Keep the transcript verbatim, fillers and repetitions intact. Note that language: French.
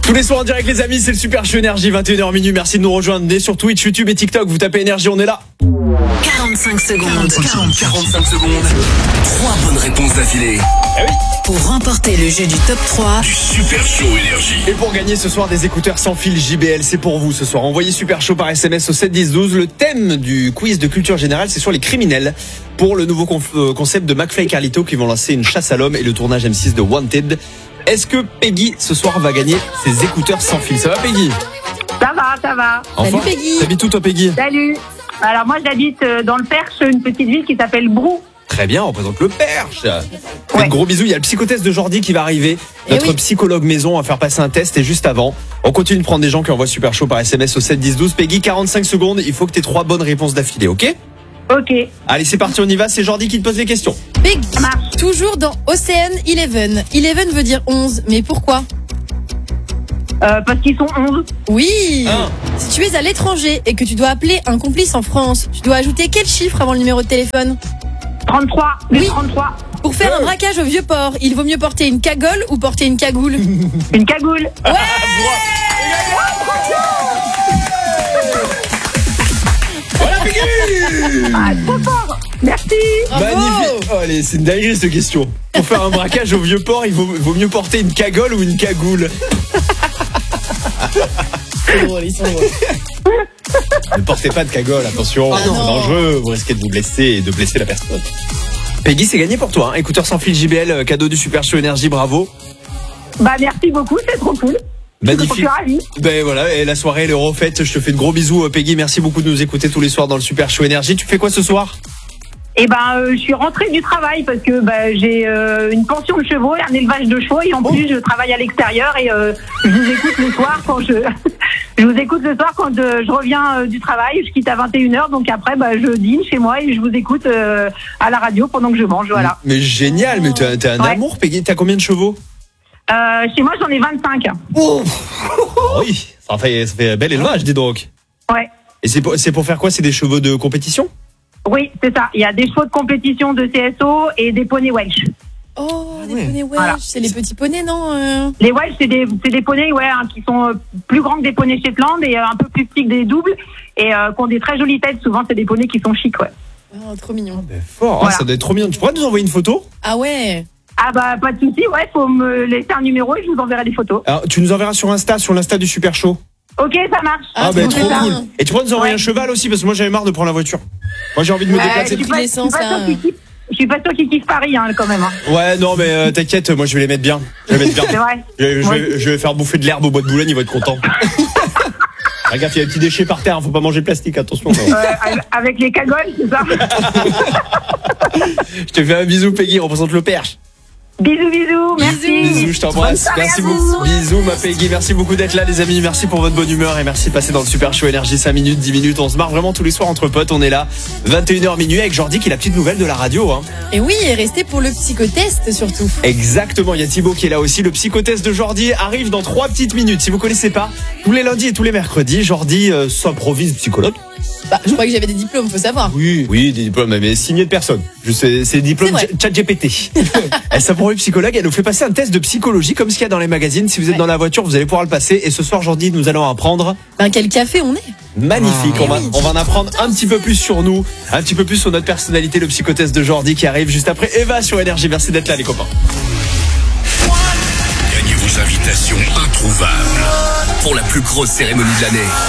Tous les soirs en direct les amis, c'est le Super Show Énergie, vingt et une heures minuit. Merci de nous rejoindre. Dès sur Twitch, YouTube et TikTok, vous tapez Énergie, on est là. quarante-cinq secondes. quarante-cinq secondes. Trois bonnes réponses d'affilée. Eh oui. Pour remporter le jeu du top trois Du Super Show Énergie. Et pour gagner ce soir des écouteurs sans fil J B L, c'est pour vous ce soir. Envoyez Super Show par S M S au sept dix douze. Le thème du quiz de culture générale, c'est sur les criminels. Pour le nouveau conf- euh, concept de McFly et Carlito qui vont lancer une chasse à l'homme et le tournage M six de Wanted. Est-ce que Peggy ce soir va gagner ses écouteurs sans fil? Ça va Peggy? Ça va, ça va. Enfin, Salut Peggy. t'habites où toi Peggy? Salut. Alors moi j'habite euh, dans le Perche, une petite ville qui s'appelle Brou. Très bien, on représente le Perche. Faites Ouais. gros bisous, il y a le psychotest de Jordi qui va arriver. Eh Notre oui. psychologue maison va faire passer un test et juste avant, on continue de prendre des gens qui envoient Super Show par S M S au sept dix douze. Peggy, quarante-cinq secondes, il faut que tu aies trois bonnes réponses d'affilée, ok? Ok. Allez, c'est parti, on y va, c'est Jordi qui te pose les questions. Peggy, Ça marche. toujours dans Ocean Eleven. Eleven veut dire onze, mais pourquoi? Euh, parce qu'ils sont onze. Oui. Un. Si tu es à l'étranger et que tu dois appeler un complice en France, tu dois ajouter quel chiffre avant le numéro de téléphone? trente-trois. Les Oui. trente-trois. Pour faire un braquage au vieux port, il vaut mieux porter une cagole ou porter une cagoule? Une cagoule. Voilà Peggy. Ah, trop fort. Merci. Bravo. Magnifique. Oh, allez, c'est une dinguerie cette question. Pour faire un braquage au vieux port, il vaut, vaut mieux porter une cagole ou une cagoule? C'est drôle, ils sont drôles. Ne portez pas de cagole, attention, Ah c'est non. dangereux, vous risquez de vous blesser et de blesser la personne. Peggy, c'est gagné pour toi, hein. Écouteur sans fil J B L, cadeau du Super Show Énergie, bravo. Bah merci beaucoup, c'est trop cool. Je Magnifique. suis ravie. Ben voilà, et la soirée elle est refaite, je te fais de gros bisous Peggy, merci beaucoup de nous écouter tous les soirs dans le Super Show Énergie. Tu fais quoi ce soir? Et ben euh, je suis rentrée du travail parce que bah, j'ai euh, une pension de chevaux et un élevage de chevaux et en plus je travaille à l'extérieur et euh, je vous écoute le soir quand je je vous écoute le soir quand euh, je reviens euh, du travail, je quitte à vingt et une heures donc après bah, je dîne chez moi et je vous écoute euh, à la radio pendant que je mange, voilà. Mais génial, mais t'as, t'as un Ouais. amour Peggy, t'as combien de chevaux? Euh, chez moi j'en ai vingt-cinq. Oh oui, ça fait, ça fait bel élevage, dis donc. Ouais. Et c'est pour, c'est pour faire quoi? C'est des chevaux de compétition? Oui, c'est ça. Il y a des chevaux de compétition de C S O et des poneys Welsh. Oh, des ouais. poneys Welsh, Voilà. c'est les petits poneys, non euh Les Welsh, c'est des, c'est des poneys ouais, hein, qui sont euh, plus grands que des poneys Shetland et euh, un peu plus petits que des doubles et euh, qui ont des très jolies têtes. Souvent, c'est des poneys qui sont chics, ouais. Oh, trop mignon. Ben fort, Voilà. ah, ça doit être trop bien. Tu pourrais nous envoyer une photo? Ah ouais. Ah bah, pas de souci, ouais, faut me laisser un numéro et je vous enverrai des photos. Alors, tu nous enverras sur Insta, sur l'Insta du Super Show. Ok, ça marche. Ah, ben c'est trop bon, cool. ça. Et tu pourrais nous envoyer Ouais. un cheval aussi, parce que moi j'avais marre de prendre la voiture. Moi j'ai envie de me Ouais, déplacer. je suis pas, je suis l'essence, pas là. sûre qu'ils kiffent- je suis pas sûre qu'ils kiffent Paris, hein, quand même. Hein. Ouais, non, mais euh, t'inquiète, moi je vais les mettre bien. Je vais les mettre C'est bien. vrai. Je, je Ouais. vais, je vais faire bouffer de l'herbe au bois de Boulogne, il va être content. Regarde, il y a des petits déchets par terre, faut pas manger le plastique, attention. Euh, avec les cagoles, c'est ça. Je te fais un bisou, Peggy, représente le Perche. Bisous, bisous, merci. Bisous, je t'embrasse. Bonne soirée Merci à vous. beaucoup. Bisous, ma Peggy. Merci beaucoup d'être là, les amis. Merci pour votre bonne humeur et merci de passer dans le Super Show Énergie cinq minutes, dix minutes. On se marre vraiment tous les soirs entre potes. On est là, vingt et une heures minuit avec Jordi qui est la petite nouvelle de la radio, hein. Et oui, et restez pour le psychotest surtout. Exactement, il y a Thibaut qui est là aussi. Le psychotest de Jordi arrive dans trois petites minutes. Si vous connaissez pas, tous les lundis et tous les mercredis, Jordi euh, s'improvise psychologue. Bah, je crois que j'avais des diplômes, faut savoir. Oui, oui, des diplômes, mais signés de personne. Je sais, c'est des diplômes C'est vrai. chat G P T. Elle s'improvise psychologue, elle nous fait passer un test de psychologie comme ce qu'il y a dans les magazines. Si vous êtes Ouais. dans la voiture, vous allez pouvoir le passer. Et ce soir, Jordi, nous allons apprendre. Ben, quel café on est? Magnifique, Ah. on va, Eh oui. on va en apprendre un petit peu plus sur nous, un petit peu plus sur notre personnalité, le psychotest de Jordi qui arrive juste après Eva sur Énergie. Merci d'être là les copains. Gagnez vos invitations introuvables pour la plus grosse cérémonie de l'année.